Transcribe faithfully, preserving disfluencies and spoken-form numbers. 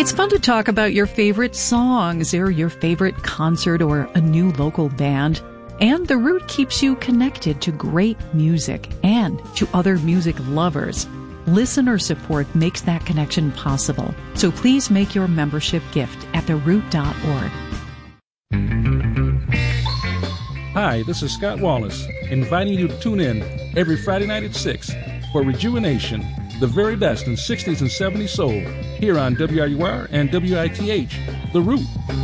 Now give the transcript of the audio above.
It's fun to talk about your favorite songs or your favorite concert or a new local band. And The Root keeps you connected to great music and to other music lovers. Listener support makes that connection possible. So please make your membership gift at the root dot org. Hi, this is Scott Wallace, inviting you to tune in every Friday night at six for Rejuvenation, the very best in sixties and seventies soul, here on W R U R and W I T H, The Root.